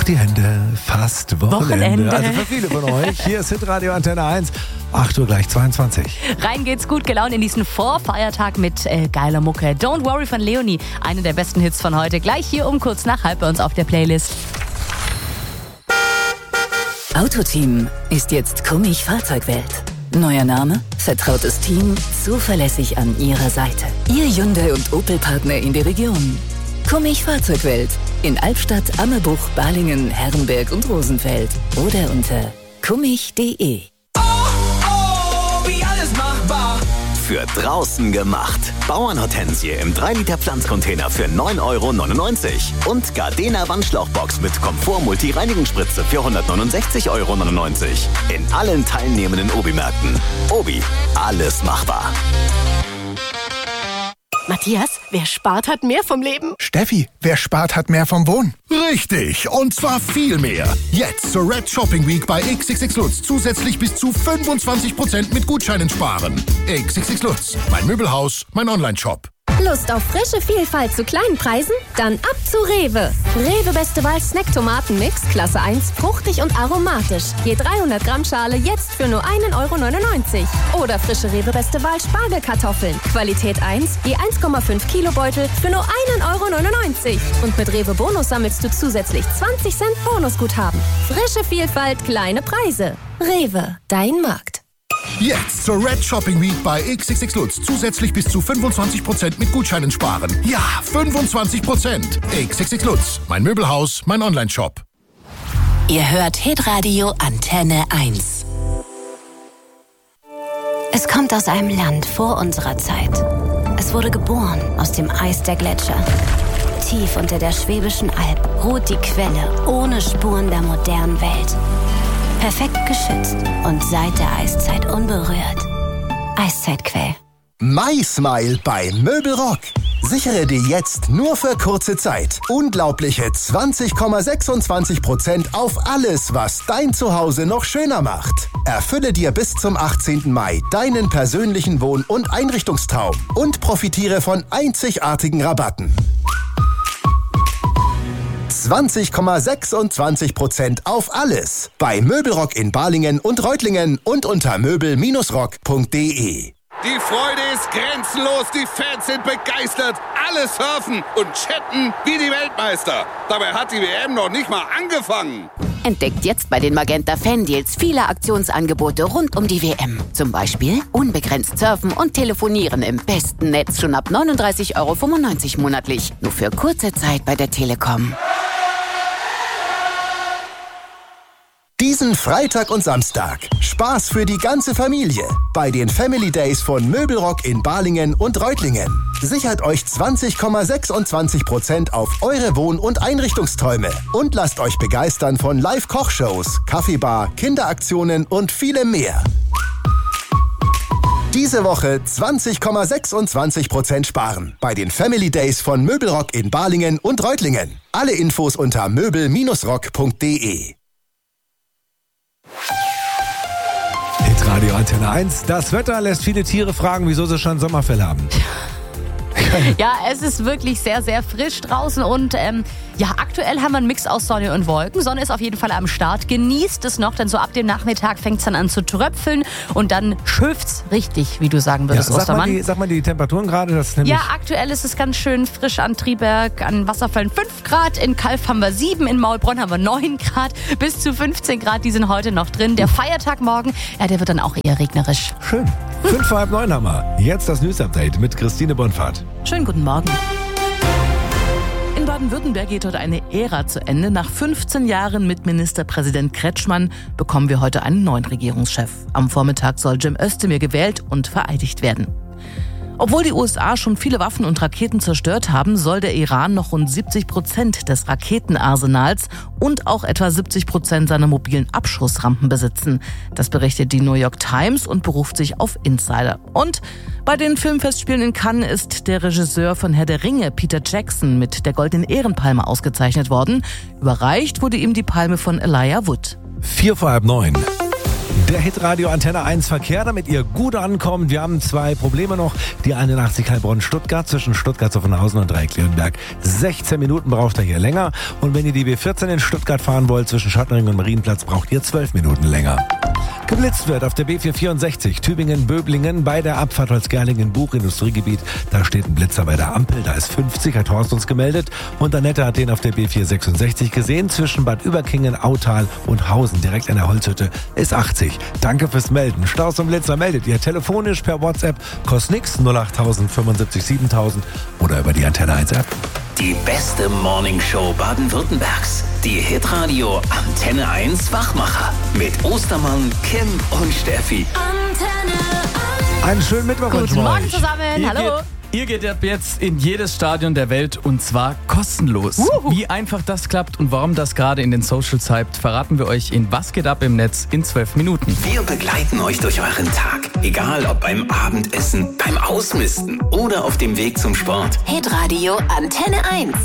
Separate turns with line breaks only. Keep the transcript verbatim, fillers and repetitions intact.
die Hände, fast Wochenende.
Wochenende.
Also für viele von euch, hier ist Hitradio Antenne eins, acht Uhr gleich zweiundzwanzig.
Rein geht's gut gelaunt in diesen Vorfeiertag mit äh, geiler Mucke. Don't Worry von Leonie, eine der besten Hits von heute. Gleich hier um kurz nach halb bei uns auf der Playlist.
Autoteam ist jetzt Kummich Fahrzeugwelt. Neuer Name, vertrautes Team, zuverlässig an Ihrer Seite. Ihr Hyundai und Opel-Partner in der Region. Kummich Fahrzeugwelt in Albstadt, Ammerbuch, Balingen, Herrenberg und Rosenfeld. Oder unter kummich punkt de.
Oh, oh, wie alles machbar.
Für draußen gemacht. Bauernhortensie im drei Liter Pflanzcontainer für neun Euro neunundneunzig. Und Gardena Wandschlauchbox mit Komfort-Multi-Reinigungsspritze für hundertneunundsechzig Euro neunundneunzig. In allen teilnehmenden Obi-Märkten. Obi, alles machbar.
Matthias, wer spart, hat mehr vom Leben.
Steffi, wer spart, hat mehr vom Wohnen. Richtig, und zwar viel mehr. Jetzt zur Red Shopping Week bei X X X Lutz zusätzlich bis zu fünfundzwanzig Prozent mit Gutscheinen sparen. X X X Lutz, mein Möbelhaus, mein Online-Shop.
Lust auf frische Vielfalt zu kleinen Preisen? Dann ab zu Rewe. Rewe Beste Wahl Snack-Tomaten-Mix, Klasse eins, fruchtig und aromatisch. Je dreihundert Gramm Schale jetzt für nur ein Euro neunundneunzig. Oder frische Rewe Beste Wahl Spargelkartoffeln, Qualität eins, je eins Komma fünf Kilo Beutel für nur ein Euro neunundneunzig. Und mit Rewe Bonus sammelst du zusätzlich zwanzig Cent Bonusguthaben. Frische Vielfalt, kleine Preise. Rewe, dein Markt.
Jetzt zur Red Shopping Week bei X X X Lutz zusätzlich bis zu fünfundzwanzig Prozent mit Gutscheinen sparen. Ja, fünfundzwanzig Prozent. X X X Lutz, mein Möbelhaus, mein Online-Shop.
Ihr hört Hitradio Antenne eins. Es kommt aus einem Land vor unserer Zeit. Es wurde geboren aus dem Eis der Gletscher. Tief unter der Schwäbischen Alb ruht die Quelle ohne Spuren der modernen Welt. Perfekt geschützt und seit der Eiszeit unberührt. Eiszeitquell.
MySmile bei Möbelrock. Sichere dir jetzt nur für kurze Zeit unglaubliche zwanzig Komma sechsundzwanzig Prozent auf alles, was dein Zuhause noch schöner macht. Erfülle dir bis zum achtzehnten Mai deinen persönlichen Wohn- und Einrichtungstraum und profitiere von einzigartigen Rabatten. zwanzig Komma sechsundzwanzig Prozent auf alles. Bei Möbelrock in Balingen und Reutlingen und unter möbel Bindestrich rock punkt de.
Die Freude ist grenzenlos, die Fans sind begeistert. Alle surfen und chatten wie die Weltmeister. Dabei hat die W M noch nicht mal angefangen.
Entdeckt jetzt bei den Magenta Fan-Deals viele Aktionsangebote rund um die W M. Zum Beispiel unbegrenzt surfen und telefonieren im besten Netz schon ab neununddreißig Euro fünfundneunzig monatlich. Nur für kurze Zeit bei der Telekom.
Diesen Freitag und Samstag Spaß für die ganze Familie bei den Family Days von Möbelrock in Balingen und Reutlingen. Sichert euch zwanzig Komma sechsundzwanzig Prozent auf eure Wohn- und Einrichtungsträume und lasst euch begeistern von Live-Kochshows, Kaffeebar, Kinderaktionen und vielem mehr. Diese Woche zwanzig Komma sechsundzwanzig Prozent sparen bei den Family Days von Möbelrock in Balingen und Reutlingen. Alle Infos unter möbel Bindestrich rock punkt de.
Hitradio Antenne eins. Das Wetter lässt viele Tiere fragen, wieso sie schon Sommerfell haben.
Ja, es ist wirklich sehr, sehr frisch draußen und ähm, ja, aktuell haben wir einen Mix aus Sonne und Wolken. Sonne ist auf jeden Fall am Start. Genießt es noch, denn so ab dem Nachmittag fängt es dann an zu tröpfeln und dann schöpft's richtig, wie du sagen würdest,
Ja, sag,
Ostermann.
mal die, sag mal die Temperaturen gerade. Das ist nämlich
Ja, aktuell ist es ganz schön frisch an Triberg, an Wasserfällen fünf Grad, in Kalf haben wir sieben, in Maulbronn haben wir neun Grad, bis zu fünfzehn Grad, die sind heute noch drin. Der Feiertag morgen, ja, der wird dann auch eher regnerisch.
schön. Fünf vor halb neun haben wir. Jetzt das News-Update mit Christine Bonfahrt.
Schönen guten Morgen. In Baden-Württemberg geht heute eine Ära zu Ende. Nach fünfzehn Jahren mit Ministerpräsident Kretschmann bekommen wir heute einen neuen Regierungschef. Am Vormittag soll Cem Özdemir gewählt und vereidigt werden. Obwohl die U S A schon viele Waffen und Raketen zerstört haben, soll der Iran noch rund siebzig Prozent des Raketenarsenals und auch etwa siebzig Prozent seiner mobilen Abschussrampen besitzen. Das berichtet die New York Times und beruft sich auf Insider. Und bei den Filmfestspielen in Cannes ist der Regisseur von Herr der Ringe, Peter Jackson, mit der Goldenen Ehrenpalme ausgezeichnet worden. Überreicht wurde ihm die Palme von Elijah Wood.
Vier vor halb neun. Der Hitradio Antenne eins Verkehr, damit ihr gut ankommt. Wir haben zwei Probleme noch. Die einundachtzig Heilbronn-Stuttgart zwischen Stuttgart-Zuffenhausen und Dreieck-Leonberg. sechzehn Minuten braucht ihr hier länger. Und wenn ihr die B vierzehn in Stuttgart fahren wollt, zwischen Schottenring und Marienplatz, braucht ihr zwölf Minuten länger. Geblitzt wird auf der B vierhundertvierundsechzig Tübingen-Böblingen bei der Abfahrt Holzgerlingen Buch-Industriegebiet. Da steht ein Blitzer bei der Ampel, da ist fünfzig, hat Horst uns gemeldet. Und Annette hat den auf der B vierhundertsechsundsechzig gesehen, zwischen Bad Überkingen, Autal und Hausen, direkt an der Holzhütte, ist achtzig. Danke fürs Melden. Staus und Blitzer meldet ihr telefonisch per WhatsApp, kostet nix, null acht null null fünfundsiebzig siebentausend oder über die Antenne eins App.
Die beste Morningshow Baden-Württembergs. Die Hitradio Antenne eins Wachmacher. Mit Ostermann, Kim und Steffi.
Antenne eins.
Einen schönen Mittwoch
Guten
wünschen wir
Morgen
euch.
zusammen.
Ihr
Hallo.
Geht, ihr geht ab jetzt in jedes Stadion der Welt und zwar kostenlos.
Uhu.
Wie einfach das klappt und warum das gerade in den Socials hypt, verraten wir euch in Was geht ab im Netz in zwölf Minuten.
Wir begleiten euch durch euren Tag. Egal ob beim Abendessen, beim Ausmisten oder auf dem Weg zum Sport.
Hitradio Antenne eins.